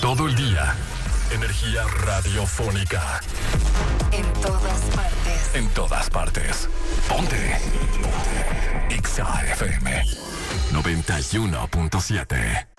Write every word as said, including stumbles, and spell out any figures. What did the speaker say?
Todo el día. Energía radiofónica. En todas partes. En todas partes. Ponte. Ponte. X A F M noventa y uno punto siete.